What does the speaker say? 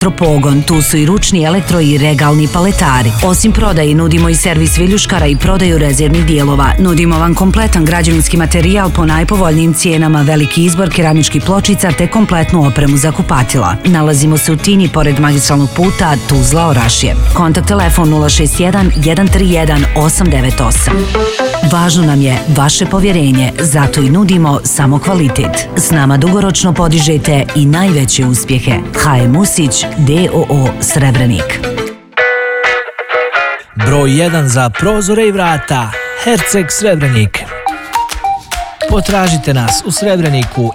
Elektropogon, tu su i ručni elektro i regalni paletari. Osim prodaje nudimo i servis viljuškara i prodaju rezervnih dijelova. Nudimo vam kompletan građevinski materijal po najpovoljnijim cijenama, veliki izbor keramičkih pločica te kompletnu opremu za kupatila. Nalazimo se u Tinji pored magistralnog puta Tuzla-Orašje. Kontakt telefon 061 131 898. Važno nam je vaše povjerenje, zato i nudimo samo kvalitet. S nama dugoročno podižete i najveće uspjehe. HM Musić d.o.o. Srebrenik. Broj 1 za prozore i vrata, Herceg Srebrenik. Potražite nas u Srebreniku